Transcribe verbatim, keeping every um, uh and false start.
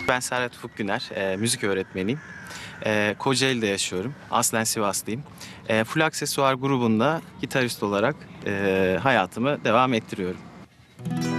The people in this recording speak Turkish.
Ben Serhat Ufuk Güner, eee, müzik öğretmeniyim. Eee, Kocaeli'de yaşıyorum. Aslen Sivaslıyım. Eee, Full Aksesuar grubunda gitarist olarak eee, hayatımı devam ettiriyorum.